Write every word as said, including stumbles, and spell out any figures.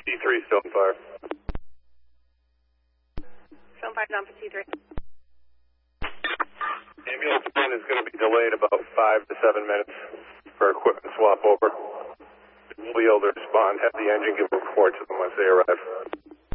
T three, still on fire. Still on fire, down for T three. Ambulance one is going to be delayed about five to seven minutes for equipment swap over. We'll be able to respond, have the engine give a report to them once they arrive.